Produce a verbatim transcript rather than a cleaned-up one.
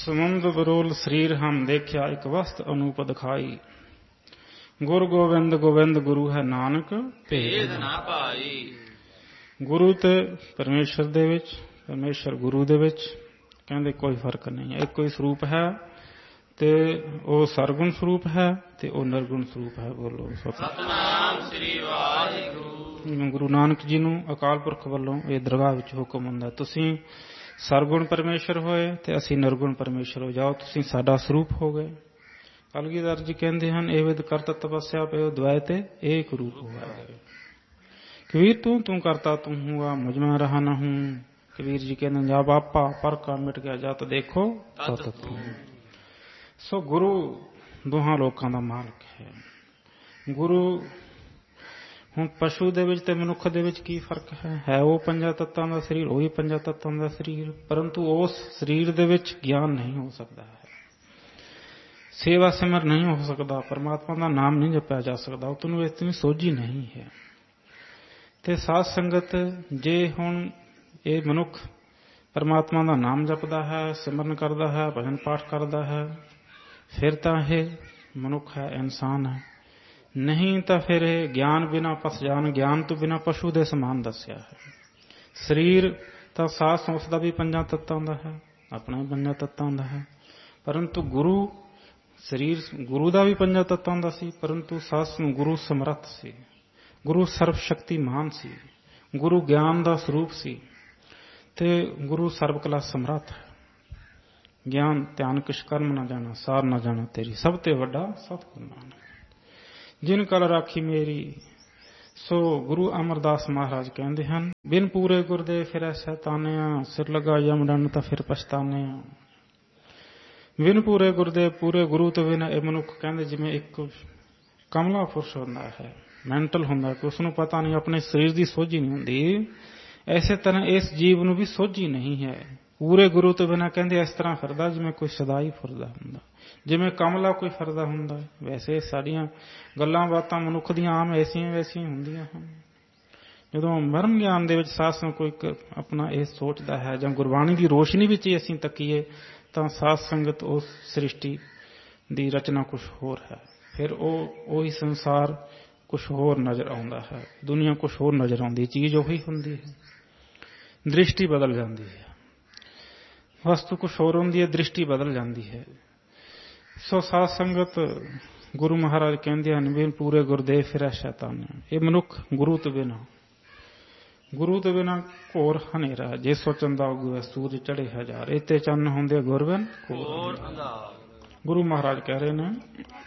ਸਮੁੰਦ ਬਰੋਲ ਸਰੀਰ ਹਮ ਦੇਖਿਆ ਇੱਕ ਵਸਤ ਅਨੂਪ ਦਿਖਾਈ। ਗੁਰ ਗੋਬਿੰਦ ਗੋਬਿੰਦ ਗੁਰੂ ਹੈ ਨਾਨਕ ਭੇਦ ਨਾ ਭਾਈ। ਗੁਰੂ ਤੇ ਪਰਮੇਸ਼ਰ ਦੇ ਵਿੱਚ, ਪਰਮੇਸ਼ਰ ਗੁਰੂ ਦੇ ਵਿੱਚ ਕਹਿੰਦੇ ਕੋਈ ਫਰਕ ਨਹੀਂ ਹੈ। ਇੱਕੋ ਹੀ ਸਰੂਪ ਹੈ ਤੇ ਉਹ ਸਰਗੁਣ ਸਰੂਪ ਹੈ ਤੇ ਉਹ ਨਿਰਗੁਣ ਸਰੂਪ ਹੈ। ਬੋਲੋ ਸਤਿਨਾਮ ਸ੍ਰੀ ਵਾਹਿਗੁਰੂ। ਗੁਰੂ ਨਾਨਕ ਜੀ ਨੂੰ ਅਕਾਲ ਪੁਰਖ ਵੱਲੋਂ ਇਹ ਦਰਗਾਹ ਵਿੱਚ ਹੁਕਮ ਹੁੰਦਾ, ਤੁਸੀਂ ਸਰਗੁਣ ਪਰਮੇਸ਼ਰ ਹੋਏ ਤੇ ਅਸੀਂ ਨਿਰਗੁਣ ਪਰਮੇਸ਼ਰ ਹੋ ਜਾਓ, ਤੁਸੀਂ ਸਾਡਾ ਸਰੂਪ ਹੋ ਗਏ। ਕਲਗੀਧਰ ਜੀ ਕਹਿੰਦੇ ਹਨ, ਇਹ ਵਿਦ ਕਰਤ ਤਪੱਸਿਆ ਪਇਓ ਦ્વੈ ਤੇ ਏਕ ਰੂਪ ਹੋਇਆ। ਕਬੀਰ ਤੂੰ ਤੂੰ ਕਰਤਾ ਤੂੰ ਹੁਆ ਮੁਝ ਮੈਂ ਰਹਾ ਨਾ ਹੂੰ। ਕਬੀਰ ਜੀ ਕਹਿੰਦੇ ਜਾ ਬਾਪਾ ਪਰ ਕਾ ਮਿਟ ਗਿਆ ਜਤ ਦੇਖੋ ਤਤ ਤੂੰ। ਸੋ ਗੁਰੂ ਦੋਹਾਂ ਲੋਕਾਂ ਦਾ ਮਾਲਕ ਹੈ। ਗੁਰੂ ਹੁਣ ਪਸ਼ੂ ਦੇ ਵਿੱਚ ਤੇ ਮਨੁੱਖ ਦੇ ਵਿੱਚ ਕੀ ਫਰਕ ਹੈ? ਹੈ ਉਹ ਪੰਜਾਂ ਤੱਤਾਂ ਦਾ ਸਰੀਰ, ਉਹੀ ਪੰਜਾਂ ਤੱਤਾਂ ਦਾ ਸਰੀਰ, ਪਰੰਤੂ ਉਸ ਸਰੀਰ ਦੇ ਵਿੱਚ ਗਿਆਨ ਨਹੀਂ ਹੋ ਸਕਦਾ ਹੈ, ਸੇਵਾ ਸਿਮਰ ਨਹੀਂ ਹੋ ਸਕਦਾ, ਪਰਮਾਤਮਾ ਦਾ ਨਾਮ ਨਹੀਂ ਜਪਿਆ ਜਾ ਸਕਦਾ, ਉਹ ਤੁਹਾਨੂੰ ਇਤਨੀ ਸੋਝੀ ਨਹੀਂ ਹੈ। ਤੇ ਸਾਧ ਸੰਗਤ ਜੇ ਹੁਣ ਇਹ ਮਨੁੱਖ ਪਰਮਾਤਮਾ ਦਾ ਨਾਮ ਜਪਦਾ ਹੈ, ਸਿਮਰਨ ਕਰਦਾ ਹੈ, ਭਜਨ ਪਾਠ ਕਰਦਾ ਹੈ, ਫਿਰ ਤਾਂ ਇਹ ਮਨੁੱਖ ਹੈ, ਇਨਸਾਨ ਹੈ। ਨਹੀਂ ਤਾਂ ਫਿਰ ਇਹ ਗਿਆਨ ਬਿਨਾ ਪਸ ਜਾਨ, ਗਿਆਨ ਤੋਂ ਬਿਨਾ ਪਸ਼ੂ ਦੇ ਸਮਾਨ ਦੱਸਿਆ ਹੈ। ਸਰੀਰ ਤਾਂ ਸਾਹ ਸੌਂਸ ਦਾ ਵੀ ਪੰਜਾਂ ਤੱਤਾਂ ਦਾ ਹੈ, ਆਪਣਾ ਵੀ ਪੰਜਾਂ ਤੱਤਾਂ ਦਾ ਹੈ, ਪਰੰਤੂ ਗੁਰੂ ਸਰੀਰ ਗੁਰੂ ਦਾ ਵੀ ਪੰਜਾਂ ਤੱਤਾਂ ਦਾ ਸੀ, ਪਰੰਤੂ ਸਾਸ ਨੂੰ ਗੁਰੂ ਸਮਰੱਥ ਸੀ, ਗੁਰੂ ਸਰਵ ਸ਼ਕਤੀਮਾਨ ਸੀ, ਗੁਰੂ ਗਿਆਨ ਦਾ ਸਰੂਪ ਸੀ ਤੇ ਗੁਰੂ ਸਰਬ ਕਲਾ ਸਮਰੱਥ ਹੈ। ਗਿਆਨ ਧਿਆਨ ਕਿਛ ਕਰਮ ਨਾ ਜਾਣਾ, ਸਾਰ ਨਾ ਜਾਣਾ ਤੇਰੀ, ਸਭ ਤੇ ਵੱਡਾ ਸਤਿਗੁਰੂ ਨਾਨਕ ਜਿਨ ਕਲ ਰਾਖੀ ਮੇਰੀ। ਸੋ ਗੁਰੂ ਅਮਰਦਾਸ ਮਹਾਰਾਜ ਕਹਿੰਦੇ ਹਨ, ਬਿਨ ਪੂਰੇ ਗੁਰਦੇ ਫਿਰੈ ਸੈਤਾਨਿਆ, ਸਿਰ ਲਗਾ ਯਮ ਡੰਡ ਤਾਂ ਫਿਰ ਪਛਤਾਨਿਆ। ਬਿਨ ਪੂਰੇ ਗੁਰਦੇ, ਪੂਰੇ ਗੁਰੂ ਤੋਂ ਬਿਨਾਂ ਇਹ ਮਨੁੱਖ ਕਹਿੰਦੇ ਜਿਵੇਂ ਇੱਕ ਕਮਲਾ ਪੁਰਸ਼ ਹੁੰਦਾ ਹੈ, ਮੈਂਟਲ ਹੁੰਦਾ ਕਿ ਉਸਨੂੰ ਪਤਾ ਨਹੀਂ, ਆਪਣੇ ਸਰੀਰ ਦੀ ਸੋਝੀ ਨਹੀਂ ਹੁੰਦੀ, ਐਸੇ ਤਰ੍ਹਾਂ ਇਸ ਜੀਵ ਨੂੰ ਵੀ ਸੋਝੀ ਨਹੀਂ ਹੈ। ਪੂਰੇ ਗੁਰੂ ਤੋਂ ਬਿਨਾਂ ਕਹਿੰਦੇ ਇਸ ਤਰ੍ਹਾਂ ਫਿਰਦਾ ਜਿਵੇਂ ਕੋਈ ਸਦਾਈ ਫਿਰਦਾ ਹੁੰਦਾ, ਜਿਵੇਂ ਕਮਲਾ ਕੋਈ ਫਿਰਦਾ ਹੁੰਦਾ। ਵੈਸੇ ਸਾਡੀਆਂ ਗੱਲਾਂ ਬਾਤਾਂ ਮਨੁੱਖ ਦੀਆਂ ਆਮ ਐਸੀਆਂ ਵੈਸੀਆਂ ਹੁੰਦੀਆਂ ਹਨ। ਜਦੋਂ ਮਰਮ ਗਿਆਨ ਦੇ ਵਿੱਚ ਸਾਧ ਸੰਗਤ ਕੋਈ ਆਪਣਾ ਇਹ ਸੋਚਦਾ ਹੈ ਜਾਂ ਗੁਰਬਾਣੀ ਦੀ ਰੋਸ਼ਨੀ ਵਿੱਚ ਹੀ ਅਸੀਂ ਤੱਕੀਏ ਤਾਂ ਸਾਧ ਸੰਗਤ ਉਸ ਸ੍ਰਿਸ਼ਟੀ ਦੀ ਰਚਨਾ ਕੁਛ ਹੋਰ ਹੈ। ਫਿਰ ਉਹ ਉਹੀ ਸੰਸਾਰ ਕੁਛ ਹੋਰ ਨਜ਼ਰ ਆਉਂਦਾ ਹੈ, ਦੁਨੀਆ ਕੁਛ ਹੋਰ ਨਜ਼ਰ ਆਉਂਦੀ, ਚੀਜ਼ ਉਹੀ ਹੁੰਦੀ ਹੈ, ਦ੍ਰਿਸ਼ਟੀ ਬਦਲ ਜਾਂਦੀ ਹੈ, ਵਸਤੂ ਕੁਛ ਹੋਰ ਹੁੰਦੀ ਹੈ, ਦ੍ਰਿਸ਼ਟੀ ਬਦਲ ਜਾਂਦੀ ਹੈ। ਸੋ ਸਾਧ ਸੰਗਤ ਗੁਰੂ ਮਹਾਰਾਜ ਕਹਿੰਦੇ ਹਨ, ਬਿਨ ਪੂਰੇ ਗੁਰਦੇ ਫਿਰੈ ਸ਼ੈਤਾਨਿਆ। ਇਹ ਮਨੁੱਖ ਗੁਰੂ ਤੋਂ ਬਿਨਾਂ ਗੁਰੂ ਤੋਂ ਬਿਨਾਂ ਘੋਰ ਹਨੇਰਾ, ਜੇ ਸੋ ਚੰਦਾ ਉਗਵੇ ਸੂਰਜ ਚੜੇ ਹਜ਼ਾਰ, ਇੱਥੇ ਚੰਨ ਹੁੰਦੇ ਗੁਰ ਬਿਨ ਘੋਰ ਅੰਧਾਰ। ਗੁਰੂ ਮਹਾਰਾਜ ਕਹਿ ਰਹੇ ਨੇ